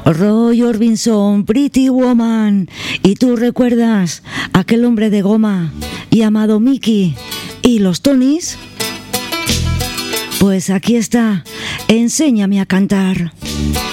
Roy Orbison, Pretty Woman. ¿Y tú recuerdas aquel hombre de goma llamado Mickey y los Tonys? Pues aquí está, enséñame a cantar.